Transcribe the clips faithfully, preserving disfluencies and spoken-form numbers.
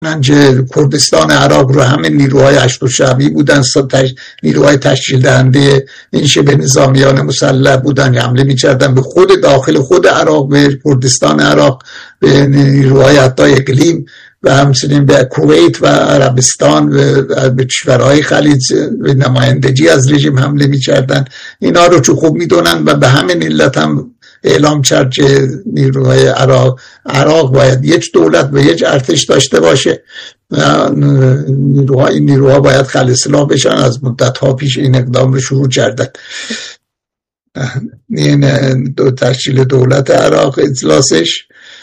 چه کردستان عراق رو همه نیروهای هشت شعبی بودن، نیروهای تشکیل دهنده این شبه نظامیان مسلح بودن، حمله می‌کردن به خود داخل خود عراق، به کردستان عراق، به نیروهای حتی اقلیم و همچنین به کویت و عربستان و به کشورهای خلیج به نمایندگی از رژیم حمله می‌کردن. اینا رو چون خوب می‌دونن و به همین علت هم اعلام کرد که نیروهای عراق عراق باید یک دولت و یک ارتش داشته باشه. نیروها این نیروها باید خلاص‌الله بشن. از مدت‌ها پیش این اقدام رو شروع کردن. این دو تشکیل دولت عراق اجلاسش.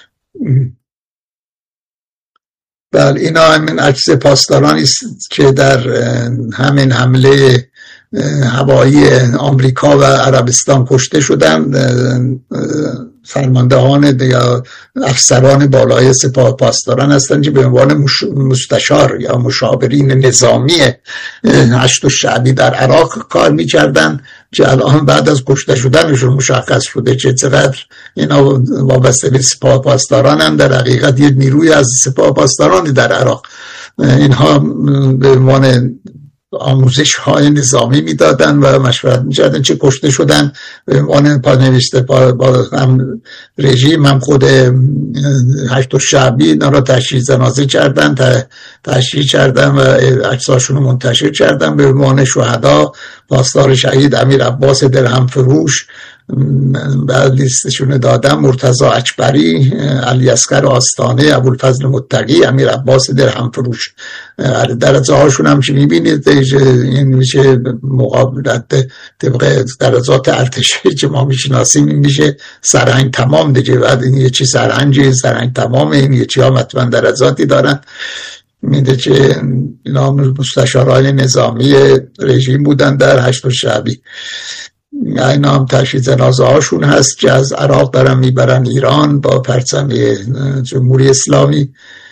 بله اینا همین عکس پاسدارانی است که در همین حمله هوایی آمریکا و عربستان کشته شدند. فرماندهان یا افسران بالای سپاه پاسداران هستند که به عنوان مستشار یا مشاورین نظامی هشت شعبی در عراق کار می‌کردند که الان بعد از کشته شدنشون مشخص شده که چقدر اینا وابسته به سپاه پاسداران هم در حقیقت یک نیروی از سپاه پاسداران در عراق. اینها به عنوان آموزش های نظامی میدادن و مشورت میکردن چه کشته شدن به عنوان پانوشته با هم رژیم هم خود هشت شعبی اینا را تشییع جنازه کردن، تشییع کردن و عکساشون رو منتشر کردن به عنوان شهدا. پاسدار شهید امیر عباس درهم فروش، بعد لیستشون دادم، مرتضی اکبری، علی اصغر آستانه، ابوالفضل متقی، امیر عباس درهم فروش. درجه هاشون هم که میبینید این میشه مقابلت طبق درجات ارتشی که ما میشناسیم، این میشه سرهنگ تمام دیگه. بعد این یه چی سرهنگی سرهنگ تمام، این یه چی ها مطمئن درجاتی دارن. میده که اینا مستشارای نظامی رژیم بودن در هشت شعبی. اینا هم تشییع جنازه هاشون هست که از عراق دارن میبرن ایران با پرچم جمهوری اسلامی.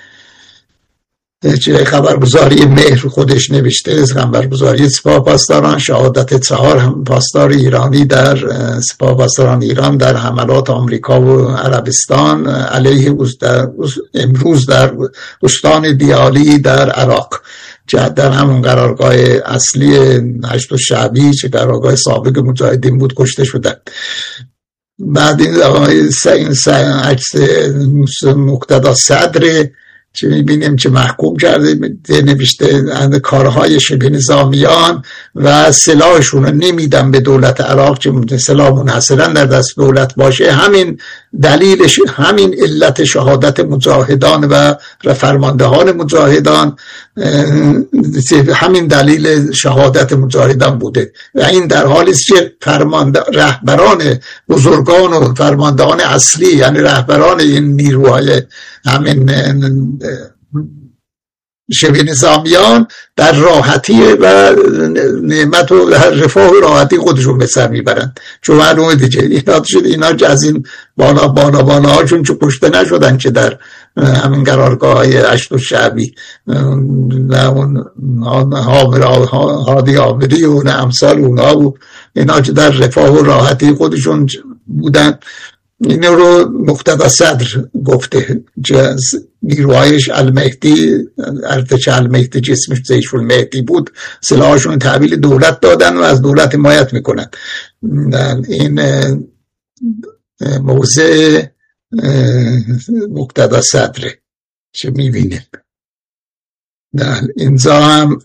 چه خبرگزاری مهر خودش نوشته، خبرگزاری سپاه پاسداران، شهادت چهار پاسدار ایرانی در سپاه پاسداران ایران در حملات آمریکا و عربستان علیه در امروز در استان دیالی در عراق، که در همون قرارگاه اصلی هشت شعبی که قرارگاه سابق مجاهدین بود کشته شدن. بعد این عکس مقتدا صدر که میبینیم که محکوم کرده، نوشته کارهای شبه نظامیان و سلاحشون رو نمیدن به دولت عراق که سلاح منحصرا در دست دولت باشه. همین دلیلش، همین علت شهادت مجاهدان و فرماندهان مجاهدان، همین دلیل شهادت مجاهدان بوده. و این در حالی است که فرمانده رهبران بزرگان و فرماندهان اصلی، یعنی رهبران این نیروهای همین شبه نظامیان در راحتی و نعمت و رفاه و راحتی خودشون به سر میبرند. چون معلومه دیگه اینا شد اینا که از این بالا بالا بالا هاشون چون کشته نشدن که در همین قرارگاه های هشت شعبی و اون هادی آمدی و امثال اونا و اینا که در رفاه و راحتی خودشون بودن. این رو مقتدا صدر گفته که نیروهایش المهدی، ارتش المهدی جسمش زیش المهدی بود، سلاحشون تحویل دولت دادن و از دولت حمایت میکنن. این موضع مقتدا صدره چه میبینیم. اینجا هم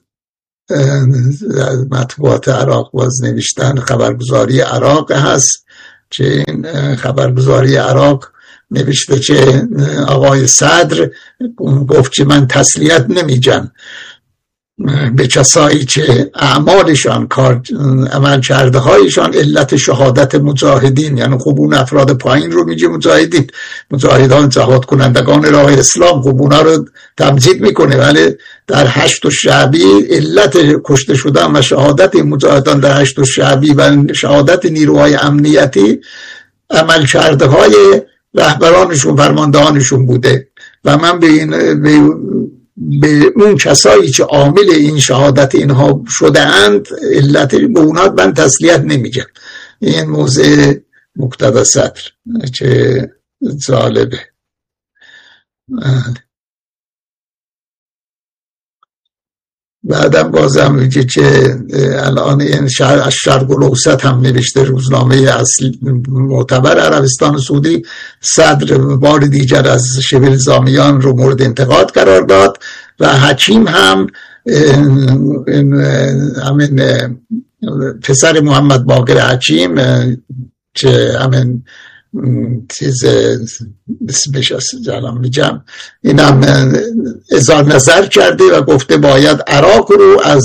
مطبوعات عراق باز نوشتن، خبرگزاری عراق هست که این خبرگزاری عراق نوشته که آقای صدر گفت که من تسلیت نمیجم به کسایی که اعمالشان، کار عمل کرده هایشان علت شهادت مجاهدین، یعنی خب اون افراد پایین رو میگه مجاهدین، مجاهدان جهاد کنندگان راه اسلام، خب اونا رو تمجید میکنه. ولی در هشت شعبی علت کشته شدن و شهادت مجاهدان در هشت شعبی و شهادت نیروهای امنیتی عمل کرده های رهبرانشون، فرماندهانشون بوده. و من به این به به اون کسایی که عامل این شهادت اینها شده اند علت به اونا من تسلیت نمیگم. این موضع مقتدا صدر که جالبه. بعدم بازم میگه که الان این شهر از شرق الاوسط هم نوشته، روزنامه اصلی معتبر عربستان سعودی، صدر بار دیگر از شبه نظامیان رو مورد انتقاد قرار داد و حکیم هم همین پسر محمد باقر حکیم که همین چیز اسمش جلال میگم، اینم اظهار نظر کرده و گفته باید عراق رو از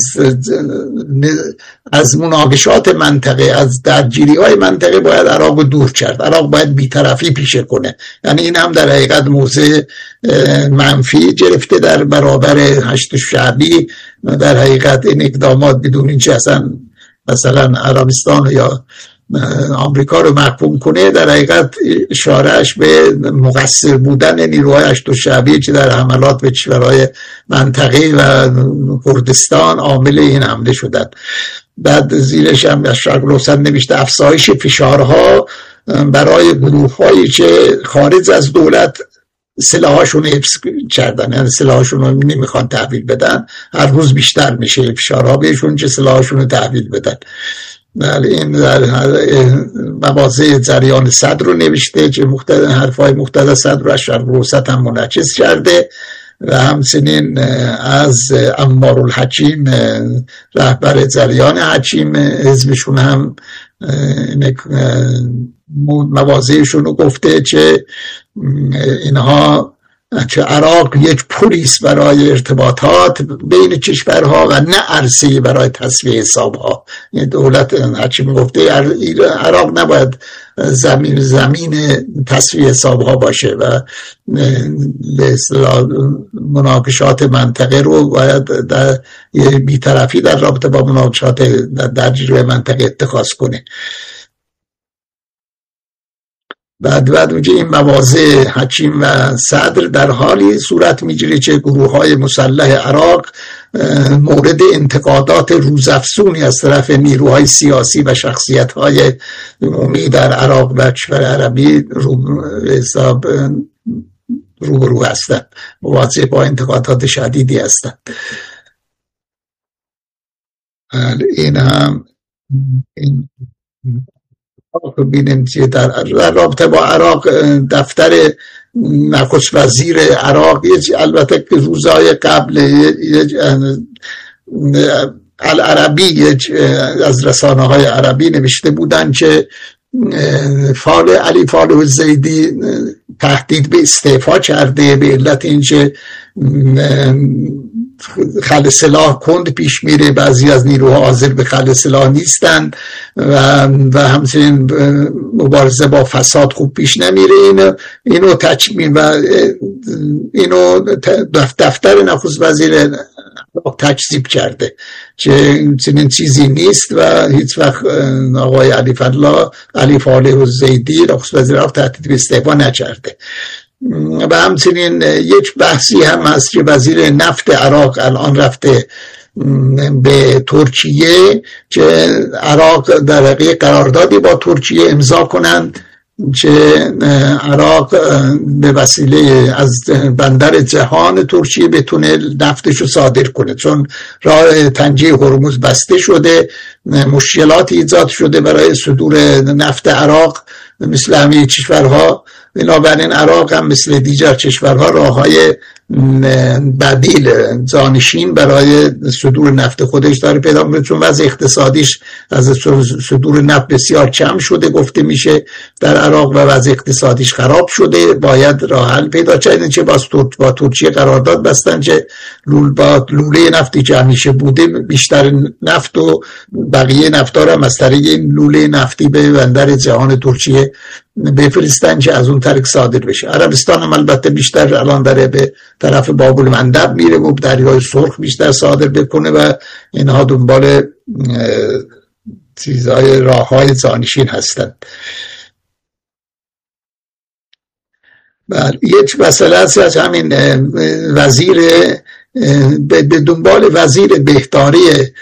از مناقشات منطقه، از درگیری های منطقه باید عراق رو دور کرد. عراق باید بی‌طرفی پیشه کنه. یعنی این هم در حقیقت موضع منفی گرفته در برابر هشت شعبی. در حقیقت این اقدامات بدون اینکه اصلا مثلا عربستان یا آمریکا رو محکوم کنه، در حقیقت اشارهش به مقصر بودن نیروهای هشت شعبی که در حملات به کشورهای منطقه و کردستان عامل این حمله شدند. بعد زیرش هم از شرق الاوسط نوشته افزایش فشارها برای گروه هایی که خارج از دولت سلاحاشون حفظ کردن، یعنی سلاحاشون رو نمیخوان تحویل بدن، هر روز بیشتر میشه فشارها بهشون که سلاحاشون رو تحویل بدن. بله، این در مواضع جریان صدر رو نوشته که مختلف حرفای مختلف صدر رو از شرق الاوسط هم منعکس کرده و همچنین از عمار الحکیم رهبر جریان حکیم حزبشون هم مواضعشون رو گفته که اینها که عراق یک پلیس برای ارتباطات بین کشورها و نه عرصه‌ای برای تسویه حسابها. دولت حکیم گفته عراق نباید زمین زمین تسویه حسابها باشه و به اصطلاح مناقشات منطقه رو باید در بی‌طرفی در رابطه با مناقشات در جریان منطقه اتخاذ کنه. بعد بعد میگه این مواضع حکیم و صدر در حالی صورت میگیره که گروه های مسلح عراق مورد انتقادات روزافزونی از طرف نیروهای سیاسی و شخصیت های عمومی در عراق و کشور عربی رو حساب روبرو هستند، مواجه با انتقادات شدیدی هستند. این هم این ببینیم که در رابطه با عراق دفتر نخست وزیر عراق البته که روزهای قبل العربی از رسانه های عربی نوشته بودن که فال علی فالح الزیدی تهدید به استعفا کرده به علت اینکه خلع سلاح کند پیش میره، بعضی از نیروها حاضر به خلع سلاح نیستن و و همچنین مبارزه با فساد خوب پیش نمیره. اینو اینو تکمیل و اینو دفتر نخست وزیر تکذیب کرده که چنین چیزی نیست و هیچ وقت آقای علی فالح علی فالح الزیدی نخست وزیر عراق تهدید به استعفا نکرده. و همچنین یک بحثی هم هست که وزیر نفت عراق الان رفته به ترکیه که عراق در واقع قراردادی با ترکیه امضا کنند که عراق به وسیله از بندر جهان ترکیه بتونه نفتش رو صادر کنه، چون راه تنجیه هرمز بسته شده، مشکلاتی ایجاد شده برای صدور نفت عراق مثل همه کشورها. بنابراین عراق هم مثل دیگر کشورها راههای بدیل جانشین برای صدور نفت خودش داره پیدا میکنه، چون وضع اقتصادیش از صدور نفت بسیار کم شده گفته میشه در عراق و وضع اقتصادیش خراب شده. باید راه حل پیدا کردن که با, با ترکیه قرارداد بستن که لول با لوله نفتی که همیشه بوده بیشتر نفت و بقیه نفتا را از طریق لوله نفتی به بندر جهان ترکیه بفرستن که از اون طریق صادر بشه. عربستان هم البته بیشتر الان داره به طرف باب المندب میره و دریای سرخ بیشتر صادر بکنه و اینها دنبال چیزهای راههای جانشین هستند. بله، یک مسئله از همین وزیر به دنبال وزیر بهداری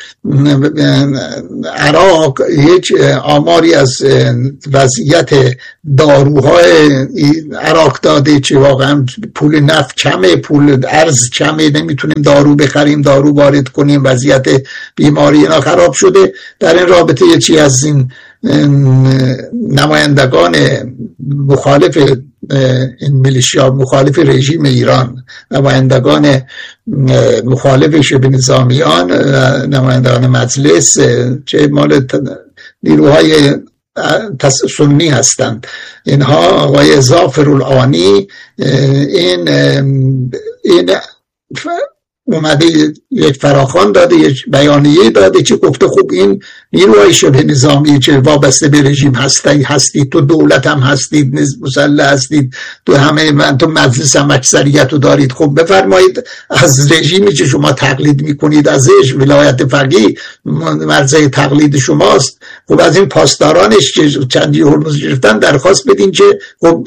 عراق هیچ آماری از وضعیت داروهای عراق داده، چه واقعا پول نفت کمه، پول ارز کمه، نمیتونیم دارو بخریم، دارو وارد کنیم، وضعیت بیماری اینا خراب شده. در این رابطه یه چی از این نمایندگان مخالف این میلیشیا، مخالف رژیم ایران، نمایندگان مخالف شبه نظامیان، نمایندگان مجلس، چه مال نیروهای سنی هستند، اینها آقای ظافرالعانی این این اومده یک فراخوان داده، یک بیانیه داده که گفته خب این نیروهای شبه نظامی که وابسته به رژیم هستی هستید، تو دولت هم هستید، مسلح هستید، تو همه من تو مجلس هم اکثریت رو دارید، خب بفرمایید از رژیمی که شما تقلید میکنید ازش، ولایت فقیه مرزه تقلید شماست، خب از این پاسدارانش که چندی هرمز گرفتن درخواست بدین که خب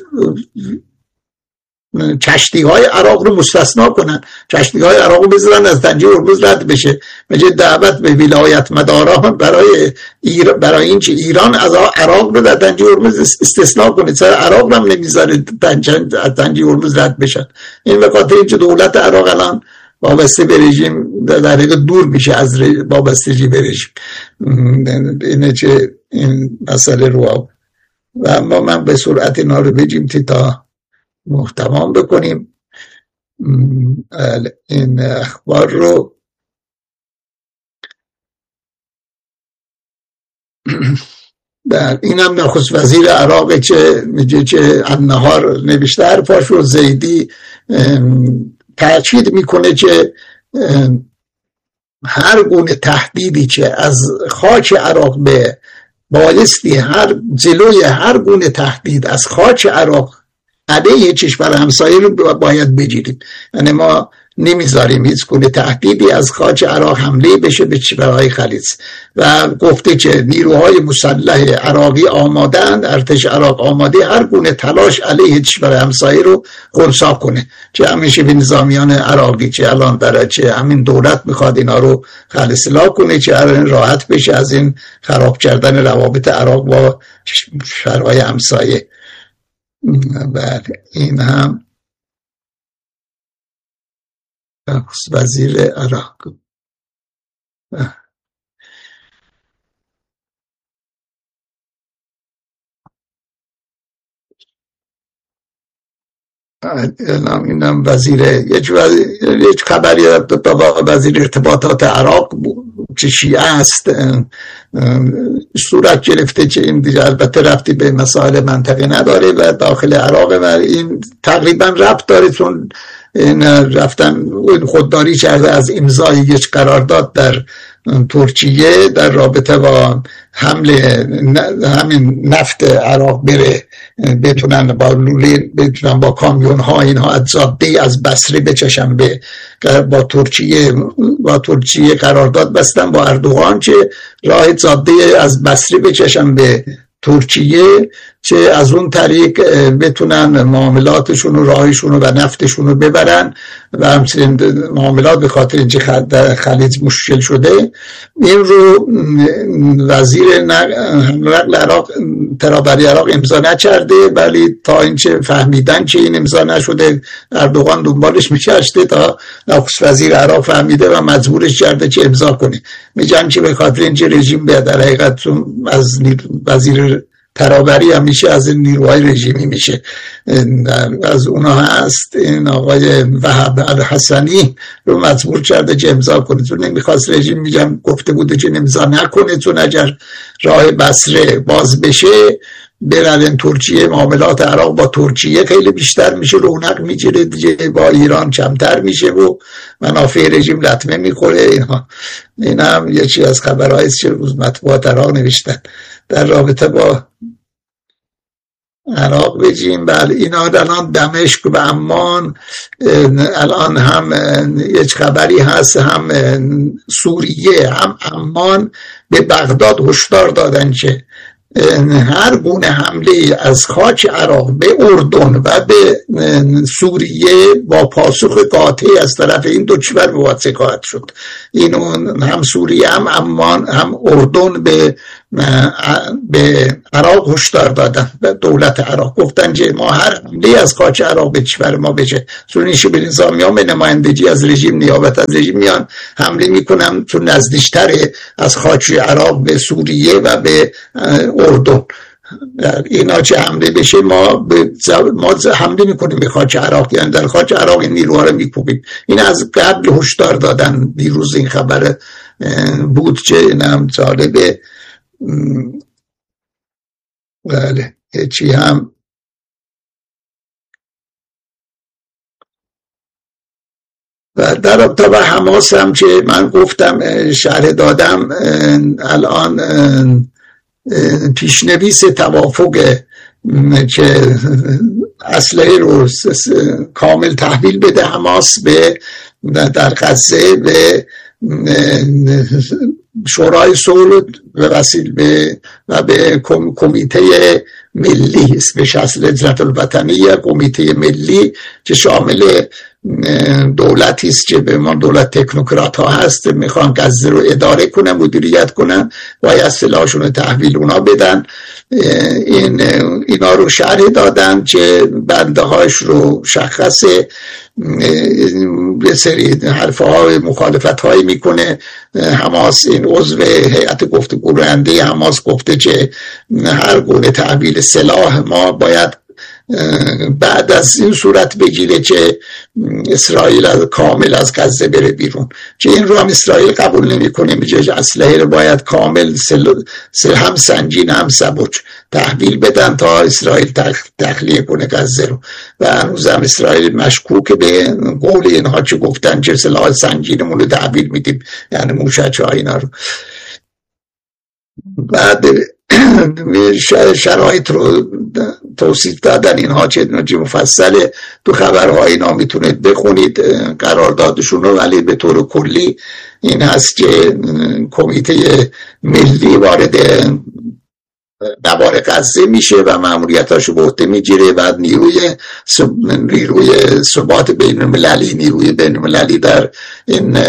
کشتی های عراق رو مستثنا کنن، کشتی های عراق رو بذارن از تنجه هرمز رد بشه. میگه دعوت به ولایت مداران برای ایر... برای اینکه ایران از عراق رو در تنجه هرمز استثنا کنه، سر عراق هم نمیذاره از تنجه هرمز رد بشن. این به خاطر اینکه دولت عراق الان وابسته به رژیم در حقیقت دور میشه از وابستگی به رژیم. اینه که این مسئله رو و اما من به سرعت اینا رو بگیم تا محتمام بکنیم. این اخبار رو در این هم نخست وزیر عراق که میگه که النهار نوشته حرفاش رو زیدی تأکید میکنه که هر گونه تهدیدی که از خاک عراق به بایستی هر جلوی هر گونه تهدید از خاک عراق علیه کشور همسایه رو باید بگیریم. یعنی ما نمیذاریم هیچ گونه تهدیدی از خاک عراق حمله بشه به کشورهای خلیج و گفته که نیروهای مسلح عراقی آمادند، ارتش عراق آماده هر گونه تلاش علیه کشور همسایه رو خنثی کنه، که همیشه به نظامیان عراقی که الان داره که همین دولت میخواد اینا رو خالص‌اصلاح کنه که راحت بشه از این خراب کردن روابط عراق با کشورهای همسایه. بله این هم وزیر عراق. اینم وزیر یک یک خبری با وزیر ارتباطات عراق که شیعه است صورت گرفته که این دیگه البته ربطی به مسائل منطقی نداره و داخل عراق و این تقریبا ربط داره، چون این رفتن خودداری کرده از امضای یک قرارداد در ترکیه در رابطه با حمل همین نفت عراق بره، بتونن با لوله بتونن با کامیون ها اینها از جاده از بصره بچشن به با ترکیه با ترکیه قرارداد بستن با اردوغان که راه جاده از بصره بچشن به ترکیه که از اون طریق بتونن معاملاتشون و راهشون و نفتشون رو ببرن و همچنین معاملات به خاطر اینکه خلیج مشکل شده. این رو وزیر نقل عراق ترابری عراق امضا نکرده، ولی تا اینکه فهمیدن که این امضا نشده اردوغان دنبالش می‌گشته تا نخست وزیر عراق فهمیده و مجبورش کرده که امضا کنه. میگن که به خاطر اینکه رژیم به در حقیقت از وزیر ترابری هم میشه از این نیروهای رژیمی میشه، از اونها هست. این آقای وهاب الحسنی رو مجبور کرده که امضا کنه، چون نمیخواست رژیم، میگم گفته بوده که امضا نکنه، چون اگر راه بصره باز بشه برن ترکیه، معاملات عراق با ترکیه خیلی بیشتر میشه، رونق میگیره دیگه، با ایران کمتر میشه و منافع رژیم لطمه میخوره. اینها این هم یکی از خبرهایی است که روز مطبوعات عراق نوشتن در رابطه با عراق. بگیم بله اینا الان دمشق و عمان الان هم یک خبری هست، هم سوریه هم عمان به بغداد هشدار دادن که هر گونه حمله از خاک عراق به اردن و به سوریه با پاسخ قاطعی از طرف این دو کشور مواجه خواهد شد. اینو هم سوریه هم عمان هم اردن به به عراق هشدار دادن، به دولت عراق گفتن که ما هر حمله از خاک عراق به کشور ما بشه، چون به نظامیان به نمایندگی از رژیم، نیابت از رژیم میان حمله میکنن چون نزدیکتره از خاک عراق به سوریه و به اردن. اینا چه حمله بشه ما به ما حمله میکنیم به خاک عراق، یعنی در خاک عراق نیروها رو میکوبیم. این از قبل هشدار دادن. دیروز این خبر بود که اینم جالبه. بله چی هم و در رابطه با حماس هم که من گفتم شرح دادم، الان پیشنویس توافق که اسلحه رو کامل تحویل بده حماس به در غزه به شورای صلح و وسیل به و به کمیته ملی، اسمش اصل لجنت الوطنیه، کمیته ملی که شامل دولتی است که به ما دولت تکنوکرات ها هست، میخوان غزه رو اداره کنن، مدیریت کنن، باید سلاحشون رو تحویل اونا بدن. این اینا رو شرح دادن که بنده هاش رو شخصه، به سری حرف های مخالفت هایی میکنه. حماس این عضو هیئت گفتگو رنده حماس گفته که هر گونه تحویل سلاح ما باید بعد از این صورت بگیره که اسرائیل از کامل از غزه بره بیرون، که این رو هم اسرائیل قبول نمیکنه، میگه اسلحه رو باید کامل سل... سل هم سنگین هم سبک تحویل بدن تا اسرائیل تخلیه کنه غزه رو. و هنوز هم اسرائیل مشکوک به قول اینها که گفتن که سلاح سنگینمون رو تحویل میدیم، یعنی موشک ها اینا رو. بعد شرایط رو توصیف دادن اینها چه مفصله، تو خبرهای اینا میتونید بخونید قراردادشون رو. ولی به طور کلی این هست که کمیته ملی وارد نوار غزه میشه و مأموریتاشو به عهده میگیره و نیروی نیروی ثبات بین المللی نیروی بین المللی در این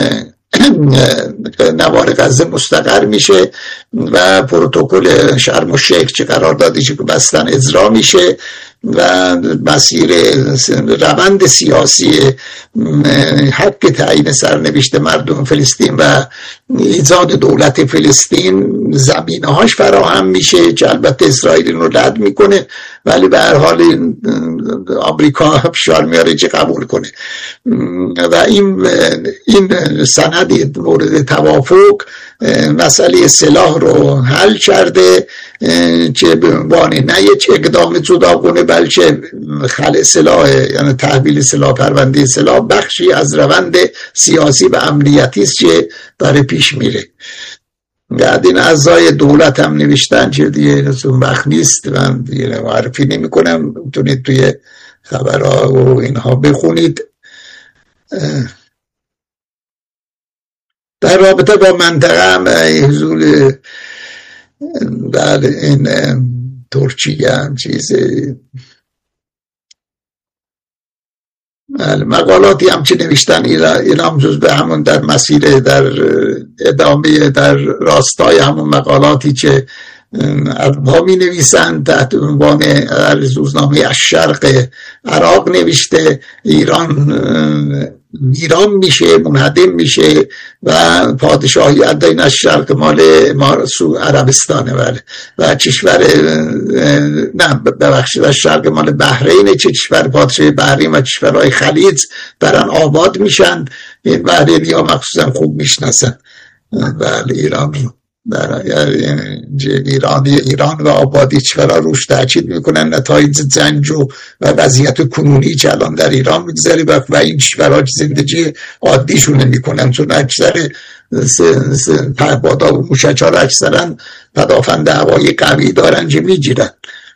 نوار غزه مستقر میشه و پروتکل شرم الشیخ که قراردادی که بستن اجرا میشه و مسیر روند سیاسی حق تعیین سرنوشت مردم فلسطین و ایجاد دولت فلسطین زمینه‌هاش فراهم میشه که البته اسرائیل رو رد میکنه، ولی به هر حال آمریکا فشار میاره که قبول کنه. و این این سند مورد توافق مسئله سلاح رو حل کرده که به عنوان نه یک اقدام جداگانه بلکه خلع سلاح، یعنی تحویل سلاح، پرونده سلاح بخشی از روند سیاسی و امنیتی است که داره پیش میره. بعد این اعضای دولت هم نوشتن که دیگه اون وقت نیست، من دیگه معرفی نمی کنم، میتونید توی خبرها و اینها بخونید. در رابطه با منطقه هم حضور در این ترکیه هم چیز مقالاتی هم که نوشتن این هم جز به همون در مسیر در ادامه در راستای همون مقالاتی که اربا می نویسند تحت عنوان روزنامه الشرق عراق نوشته ایران ویران میشه، منهدم میشه و پادشاهی ادین الشرق مال عربستانه بله و کشور نه ببخشید الشرق مال بحرینه، چه کشور پادشاهی بحرین و کشورهای خلیج برن آباد میشن. این بحرینی ها مخصوصا خوب میشناسن بله ایران رو، در ایرانی ایران و آبادی کشورها روش تاکید میکنن، نتایج جنگ و وضعیت کنونی که الان در ایران میگذره و این کشورها زندگی عادیشون نمیکنن، چون اکثر پهپادا و موشک‌ها را اکثرا پدافند هوایی قوی دارن که میگیرن.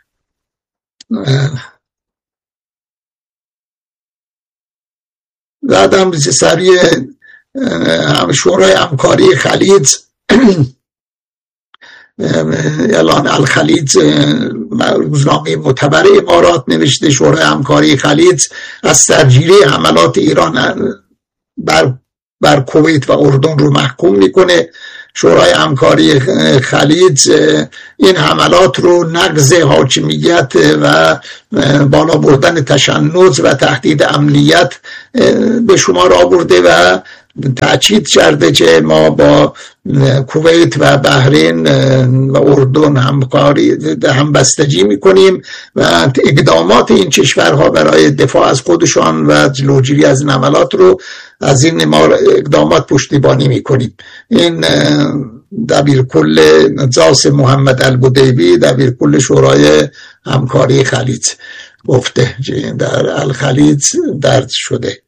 بعدم سریع هم شورای همکاری خلیج اعلان الخلیج، روزنامه معتبر امارات نوشته شورای همکاری خلیج از سرگیری حملات ایران بر بر کویت و اردن رو محکوم میکنه. شورای همکاری خلیج این حملات رو نقض حاکمیت و بالا بردن تشنج و تهدید امنیت به شمار آورده و تأکید کرده که ما با کویت و بحرین و اردن همکاری همبستگی میکنیم و اقدامات این کشورها برای دفاع از خودشان و جلوگیری از این حملات رو از این اقدامات پشتیبانی میکنیم. این دبیر کل جاس محمد البدیبی، دبیر کل شورای همکاری خلیج گفته که در الخلیج درج شده.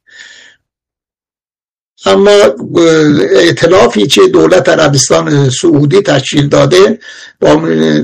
اما ائتلافی که دولت عربستان سعودی تشکیل داده با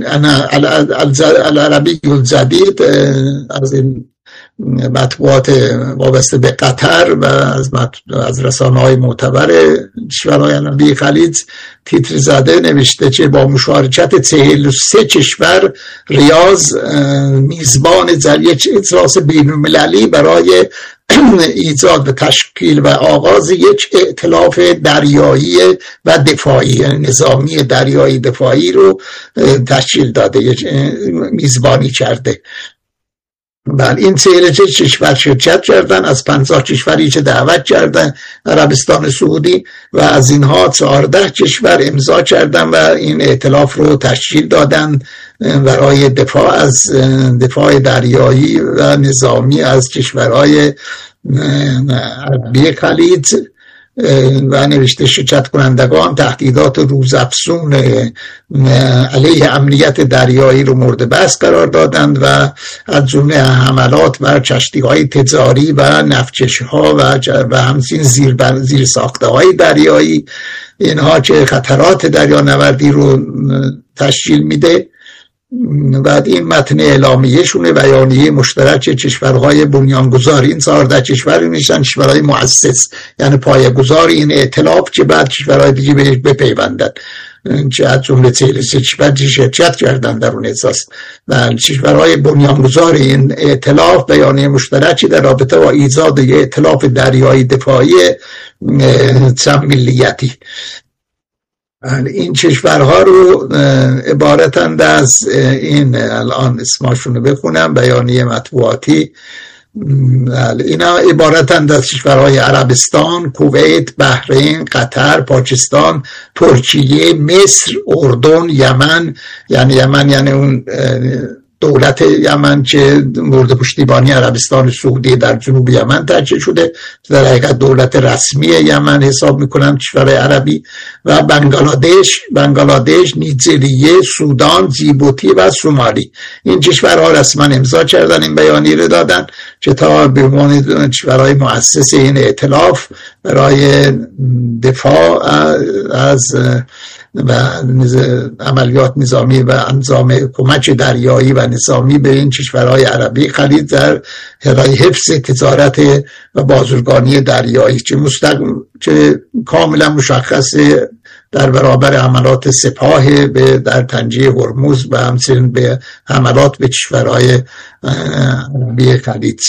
العربی الجدید از این مطبوعات وابسته به قطر و از, از رسانه‌های معتبر کشورهای عربی خلیج تیتر زده نوشته که با مشارکت چهل و سه کشور ریاض میزبان یک اجلاس بین‌المللی برای ایجاد و تشکیل و آغاز یک ائتلاف دریایی و دفاعی، نظامی دریایی دفاعی رو تشکیل داده، میزبانی کرده. بله، این چهل کشور شرکت کردن، از پنجاه کشوری که دعوت کردن عربستان سعودی و از اینها چهارده کشور امضا کردن و این ائتلاف رو تشکیل دادن برای دفاع از دفاع دریایی و نظامی از کشورهای عربی خلیج. و نوشته شرکت کنندگان تهدیدات روزافزون علیه امنیت دریایی رو مورد بحث قرار دادند و از جمله حملات بر کشتی‌های تجاری و نفتکشی‌ها و همچنین زیر زیر ساخته‌های دریایی، اینها که خطرات دریانوردی رو تشکیل میده. بعد این متن اعلامیه شونه بیانیه مشترک کشورهای بنیانگذار، این چهارده کشور میشن کشورهای مؤسس، یعنی پایه‌گذار این ائتلاف که بعد کشورهای دیگه بهش بپیوندن، که از جمله چهل و سه کشور شرکت کردن در اون اساس و کشورهای بنیانگذار این ائتلاف بیانیه مشترکی در رابطه با ایجاد یک ائتلاف دریایی دفاعی چند ملیتی. این کشورها رو عبارتند از این، الان اسماشون رو بخونم، بیانیه مطبوعاتی، اینا عبارتند از کشورهای عربستان، کویت، بحرین، قطر، پاکستان، ترکیه، مصر، اردن، یمن، یعنی یمن یعنی اون دولت یمن که مورد پشتیبانی عربستان سعودی در جنوب یمن تأسیس شده، در حقیقت دولت رسمی یمن حساب میکنن کشورهای عربی، و بنگلادش، بنگلادش، نیجریه، سودان، جیبوتی و سومالی. این کشورها رسما امضا کردن، این بیانیه رو دادن که تا به عنوان کشورهای مؤسس این ائتلاف برای دفاع از و عملیات نظامی و انجام کمک دریایی و نظامی به این کشورهای عربی خلیج در حفظ تجارت و بازرگانی دریایی که مستقیم که کاملا مشخصه در برابر حملات سپاه به در تنجه هرمز و همچنین به حملات به کشورهای عربی خلیج،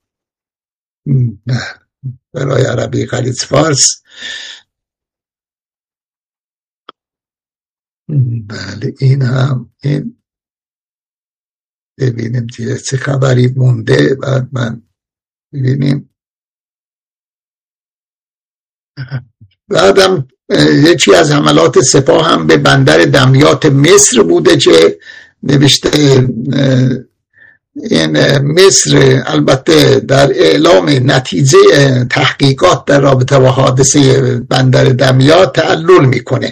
برای عربی خلیج فارس. بله، این هم این ببینیم چه خبری مونده، بعد من ببینیم. بعدم یکی از حملات سپاه هم به بندر دمیات مصر بوده که نوشته این مصر البته در اعلام نتیجه تحقیقات در رابطه با حادثه بندر دمیات تعلل میکنه.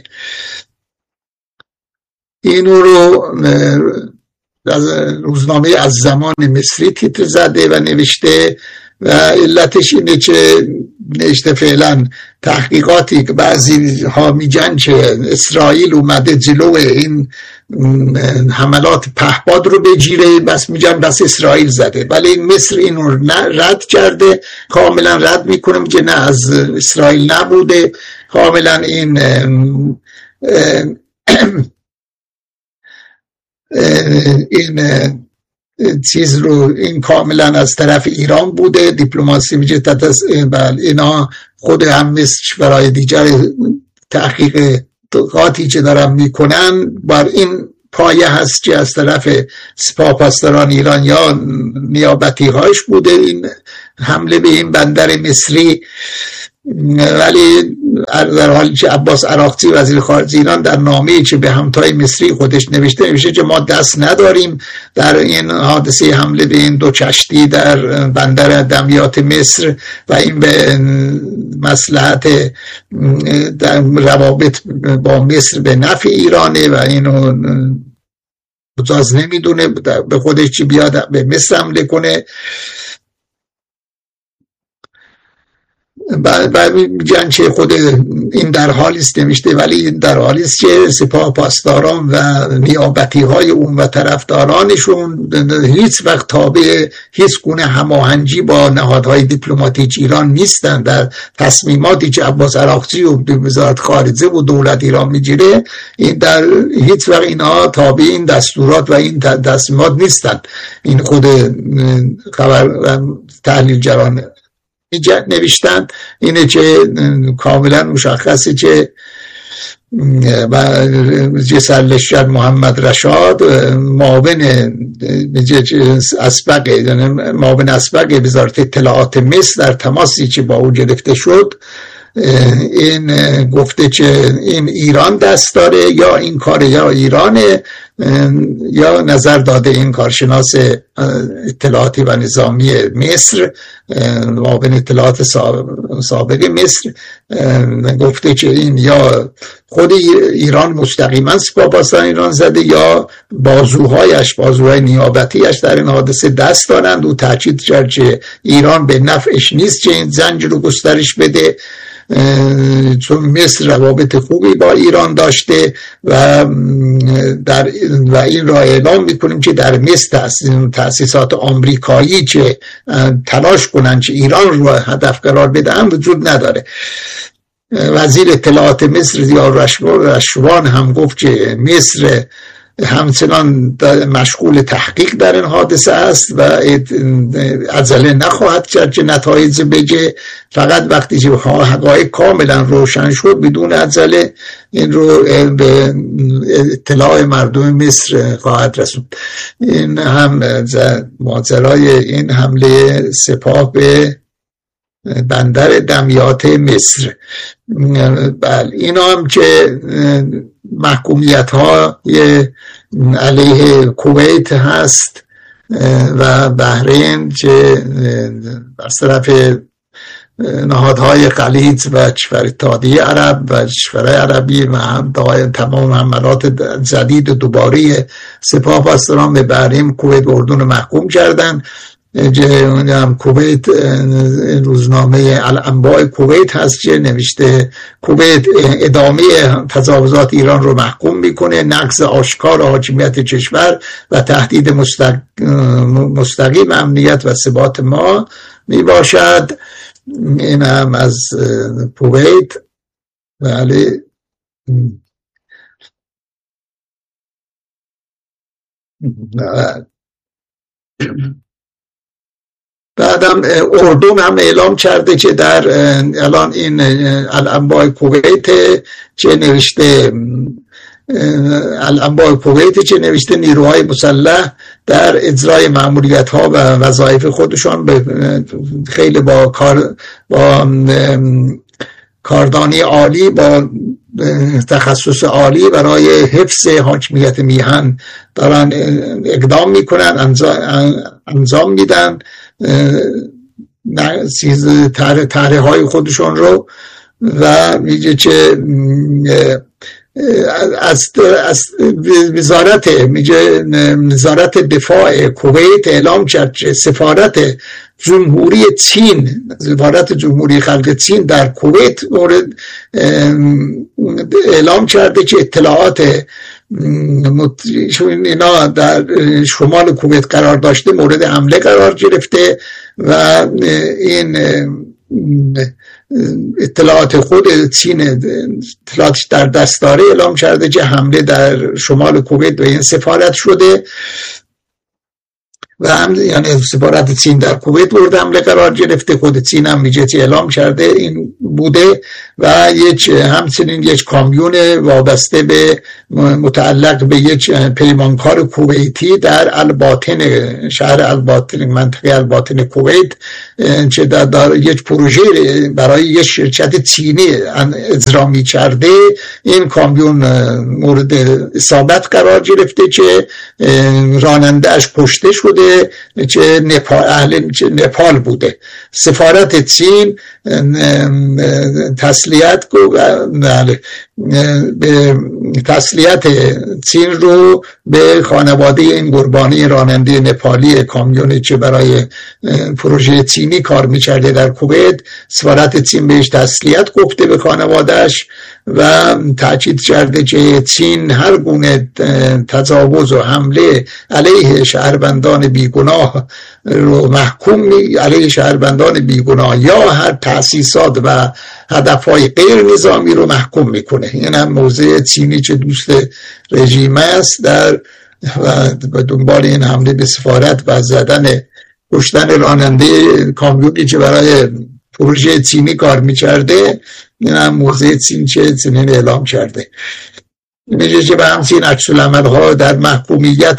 اینو رو از روزنامه از زمان مصری تیتر زده و نوشته و علتش اینه که نوشته فعلا تحقیقاتی که بعضی ها میگن که اسرائیل اومده جلو این حملات پهپاد رو بگیره، بس میگن بس اسرائیل زده، ولی مصر اینو رد کرده، کاملا رد میکنه، میگه نه از اسرائیل نبوده، کاملا این این چیز رو این کاملا از طرف ایران بوده. دیپلماسی میشه تتس بل اینا خود هم مثل برای دیگر تحقیقاتی که دارن میکنن بر این پایه هست که از طرف سپاه پاسداران ایران یا نیابتی هاش بوده این حمله به این بندر مصری. ولی در حالی که عباس عراقچی وزیر خارجه ایران در نامه‌ای که به همتای مصری خودش نوشته نوشته که ما دست نداریم در این حادثه حمله به این دو کشتی در بندر دمیات مصر و این به مصلحت در روابط با مصر به نفع ایرانه و اینو مجاز نمیدونه به خودش چی بیاد به مصر حمله کنه. بعد میگن که خود این در حالی است نمیشته ولی در حالی است که سپاه پاسداران و نیابتی های اون و طرفدارانشون هیچ وقت تابع هیچ گونه هماهنگی با نهادهای دیپلماتیک ایران نیستن. در تصمیماتی که عباس عراقچی و وزارت خارجه و دولت ایران میگیره این در هیچ وقت اینها تابع این دستورات و این تصمیمات نیستن. این خود خبر تحلیلگران نوشتن اینه که کاملا مشخصه که سرلشکر محمد رشاد معاون اسبق معاون اسبق وزارت اطلاعات مصر در تماسی که با او گرفته شد این گفته که این ایران دست داره یا این کار یا ایرانه یا نظر داده این کارشناس اطلاعاتی و نظامی مصر معاون اطلاعات سابق مصر گفته که این یا خود ایران مستقیما سپاه پاسداران ایران زده یا بازوهایش بازوهای نیابتیش در این حادثه دست دارند. و تاکید کرد که ایران به نفعش نیست که این زنج رو گسترش بده چون مصر روابط خوبی با ایران داشته و در و این را اعلام میکنیم که در مصر تأسیسات آمریکایی که تلاش کنن که ایران رو هدف قرار بدن وجود نداره. وزیر اطلاعات مصر ضیاء رشوان هم گفت که مصر همچنان مشغول تحقیق در این حادثه است و عجله نخواهد کرد که نتایج بگه، فقط وقتی که حقایق کاملا روشن شد بدون عجله این رو به اطلاع مردم مصر خواهد رسوند. این هم ماجرای این حمله سپاه به بندر دمیات مصر. بله اینا هم که محکومیت های علیه کویت هست و بحرین که از طرف نهادهای خلیج و کشور اتحادیه عرب و کشورهای عربی و هم تمام حملات جدید دوباره سپاه پاسداران به بحرین، کویت و اردن محکوم کردن. هم کویت روزنامه الانباء کویت هست که نوشته کویت ادامه تجاوزات ایران رو محکوم میکنه، نقض آشکار حاکمیت کشور و تهدید مستقیم امنیت و ثبات ما میباشد. این هم از کویت. ولی بعدم اردن هم اعلام کرده که در الان این الانباء کویت چه نوشته الانباء کویت چه نوشته نیروهای مسلح در اجرای مأموریت ها و وظایف خودشان به خیلی با کار با کاردانی عالی با تخصص عالی برای حفظ حاکمیت میهن دارن اقدام میکنن، انجام, انجام میدن چیز طرح های خودشون رو و میگه که از از وزارت میگه وزارت دفاع کویت اعلام کرد که سفارت جمهوری چین سفارت جمهوری خلق چین در کویت مورد اعلام کرده که اطلاعات اینا در شمال کویت قرار داشته مورد حمله قرار گرفته و این اطلاعات خود چین اطلاعاتش در دست داره اعلام کرده که حمله در شمال کویت به این سفارت شده و هم یعنی سفارت چین در کویت مورد حمله قرار گرفته. خود چین هم میگه اعلام کرده این بوده و یک همچنین یک کامیون وابسته به متعلق به یک پیمانکار کویتی در الباطن شهر الباطن منطقه الباطن کویت که در یک پروژه برای یک شرکت چینی اجرا می‌کرده این کامیون مورد اصابت قرار گرفته که راننده اش کشته شده که نپال اهل نپال بوده. سفارت چین تسلیت به تسلیت چین رو به خانواده این قربانی راننده نپالی کامیونی که برای پروژه چینی کار می‌کرده در کویت، سفارت چین بهش تسلیت گفته به خانواده‌اش و تاکید کرده که چین هر گونه تجاوز و حمله علیه شهروندان بیگناه رو محکوم می علیه شهروندان بیگناه یا هر تأسیسات و هدفهای غیر نظامی رو محکوم میکنه. این هم موضع چینی که دوست رژیم است در و دنبال این حمله به سفارت و زدن کشتن راننده کامیونی که برای پروژه چینی کار میکرده. این هم موضع چین که چنین اعلام کرده. میگه که به همچین عکس العمل‌ها در محکومیت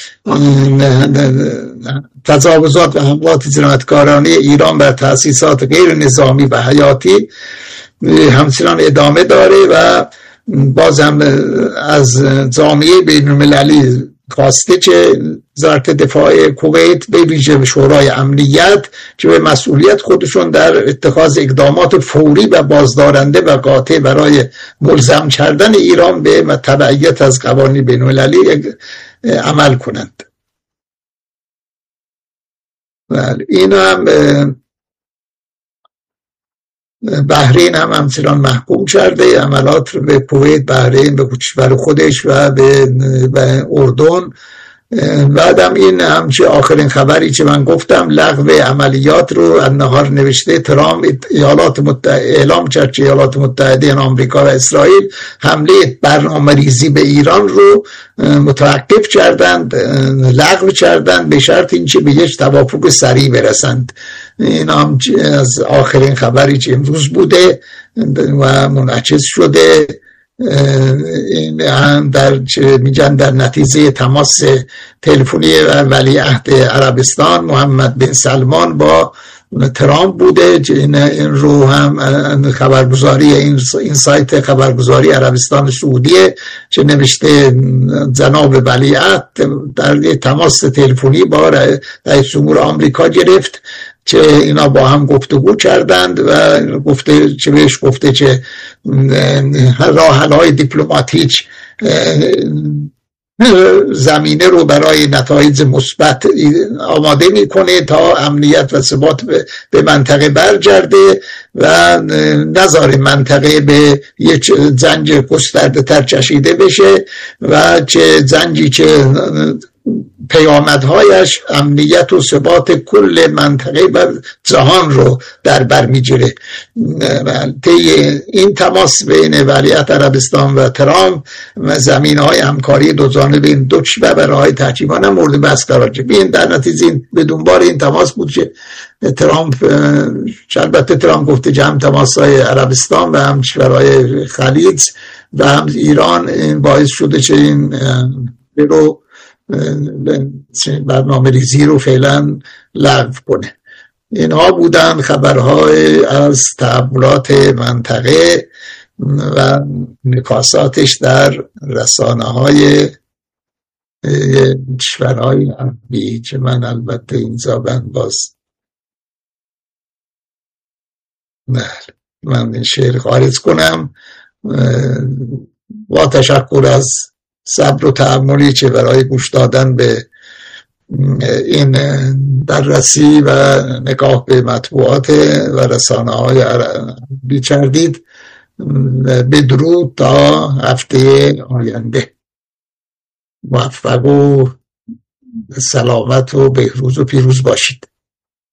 تجاوزات و حملات جنایتکارانه ایران بر تأسیسات غیر نظامی و حیاتی همچنان ادامه داره و باز هم از جامعه بین المللی خواسته که وزارت دفاع کویت به ویژه شورای امنیت که به مسئولیت خودشون در اتخاذ اقدامات فوری و بازدارنده و قاطع برای ملزم کردن ایران به تبعیت از قوانین بین المللی عمل کنند. این هم بحرین هم همچنان محکوم کرده عملات رو به کویت، بحرین، به کشور خودش و به, به اردن. بعدم این همچه آخرین خبری که من گفتم لغو عملیات رو النهار نوشته ترامپ ایالات متحده اعلام کرد که ایالات متحده آمریکا و اسرائیل حمله برنامه‌ریزی به ایران رو متوقف کردند، لغو کردند به شرط اینکه به یک توافق سریع برسند. این هم از آخرین خبری که امروز بوده و منعکس شده. این هم در میگن در نتیجه تماس تلفنی ولیعهد عربستان محمد بن سلمان با ترامپ بوده که این رو هم خبرگزاری این, این سایت خبرگزاری عربستان سعودیه که نوشته جناب ولیعهد در تماس تلفنی با رئیس جمهور آمریکا گرفت که اینا با هم گفتگو کردند و گفته که بهش گفته که راه حل‌های دیپلماتیک زمینه رو برای نتایج مثبت آماده میکنه تا امنیت و ثبات به منطقه برگرده و نذاره منطقه به یک زنج گسترده تر کشیده بشه و که زنجی که پیامدهایش امنیت و ثبات کل منطقه و جهان رو در بر میگیره. این تماس بین ولیعهد عربستان و ترامپ و زمینه‌های همکاری دو جانبه این دو کشور برای تحکیمانه مورد بحث قرار گرفت. این در نتیجه به دنبال این تماس بود که ترامپ البته ترامپ گفته که هم تماس‌های عربستان و هم کشورهای خلیج و هم ایران باعث شده که این رو برنامه ریزی رو فعلا لغو کنه. اینها بودن خبرهای از تحولات منطقه و نکاساتش در رسانه های کشورهای عربی که من البته اینجا من باز من این شعر خارج کنم. با تشکر از صبر و تحملی که برای گوش دادن به این بررسی و نگاه به مطبوعات و رسانه های عربی کردید. بدرود تا هفته آینده. موفق و سلامت و بهروز و پیروز باشید.